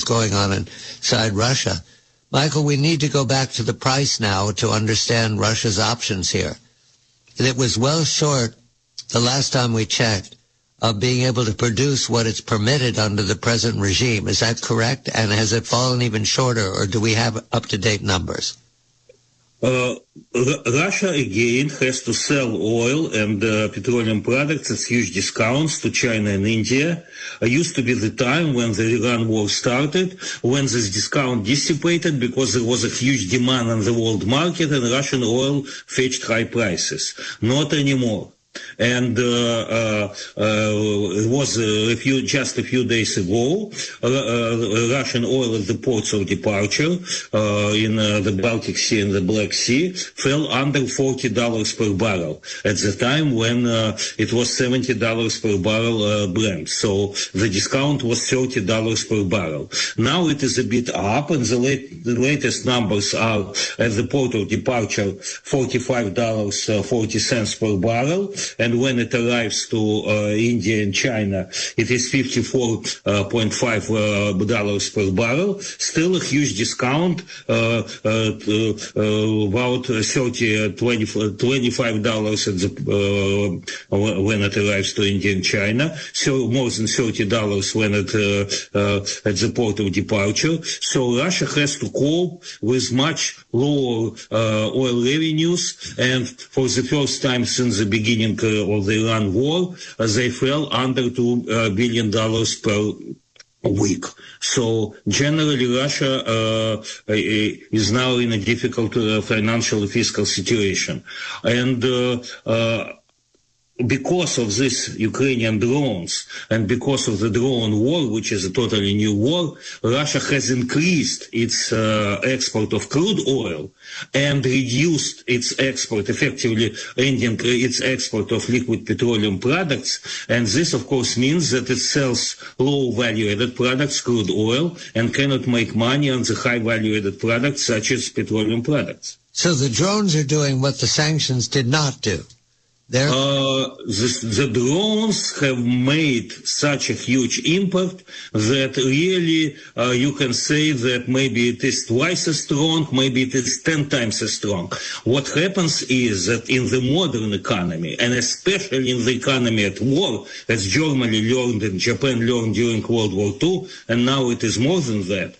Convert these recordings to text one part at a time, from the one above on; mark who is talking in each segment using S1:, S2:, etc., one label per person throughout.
S1: going on inside Russia. Michael, we need to go back to the price now to understand Russia's options here. It was well short, the last time we checked, of being able to produce what it's permitted under the present regime. Is that correct? And has it fallen even shorter, or do we have up-to-date numbers?
S2: Russia again has to sell oil and petroleum products at huge discounts to China and India. Used to be the time when the Iran war started, when this discount dissipated because there was a huge demand on the world market and Russian oil fetched high prices. Not anymore. And it was just a few days ago, Russian oil at the ports of departure in the Baltic Sea and the Black Sea fell under $40 per barrel at the time when it was $70 per barrel Brent. So the discount was $30 per barrel. Now it is a bit up, and the latest numbers are at the port of departure $45.40 per barrel. And when it arrives to India and China, it is $54.5 per barrel. Still a huge discount, about $25 when it arrives to India and China. So more than $30 when it at the port of departure. So Russia has to cope with much lower oil revenues, and for the first time since the beginning of the Iran war, they fell under $2 billion per week. So generally Russia is now in a difficult financial and fiscal situation. And because of this Ukrainian drones and because of the drone war, which is a totally new war, Russia has increased its export of crude oil and reduced its export, effectively ending its export of liquid petroleum products. And this, of course, means that it sells low value-added products, crude oil, and cannot make money on the high value-added products such as petroleum products.
S1: So the drones are doing what the sanctions did not do.
S2: The drones have made such a huge impact that really you can say that maybe it is twice as strong, maybe it is 10 times as strong. What happens is that in the modern economy, and especially in the economy at war, as Germany learned and Japan learned during World War II, and now it is more than that,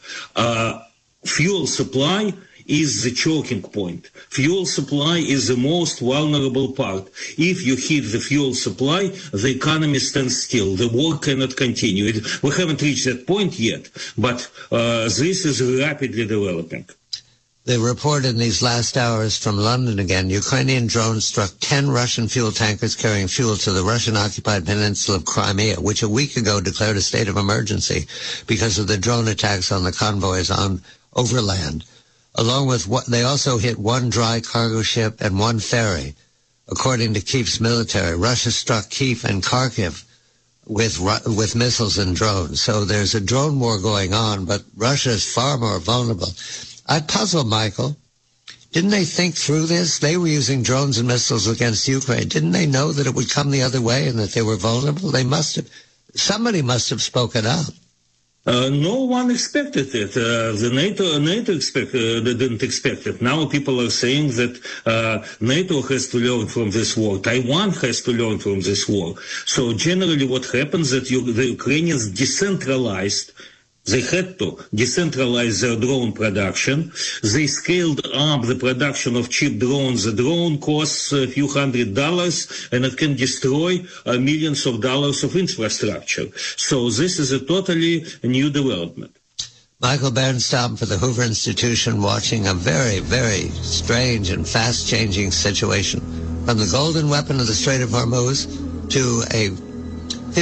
S2: fuel supply is the choking point. Fuel supply is the most vulnerable part. If you hit the fuel supply, the economy stands still. The war cannot continue. We haven't reached that point yet, but this is rapidly developing.
S1: The report in these last hours from London again, Ukrainian drones struck 10 Russian fuel tankers carrying fuel to the Russian-occupied peninsula of Crimea, which a week ago declared a state of emergency because of the drone attacks on the convoys on overland. Along with what they also hit one dry cargo ship and one ferry. According to Kyiv's military, Russia struck Kyiv and Kharkiv with missiles and drones. So there's a drone war going on, but Russia is far more vulnerable. I puzzle, Michael. Didn't they think through this? They were using drones and missiles against Ukraine. Didn't they know that it would come the other way and that they were vulnerable? Somebody must have spoken up.
S2: No one expected it. The NATO didn't expect it. Now people are saying that NATO has to learn from this war. Taiwan has to learn from this war. So generally what happens is that the Ukrainians decentralized. They had to decentralize their drone production. They scaled up the production of cheap drones. The drone costs a few $100s and it can destroy millions of dollars of infrastructure. So this is a totally new development.
S1: Michael Bernstam for the Hoover Institution, watching a very, very strange and fast-changing situation. From the golden weapon of the Strait of Hormuz to a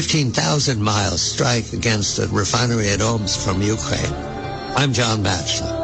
S1: 15,000-mile strike against a refinery at Omsk from Ukraine. I'm John Batchelor.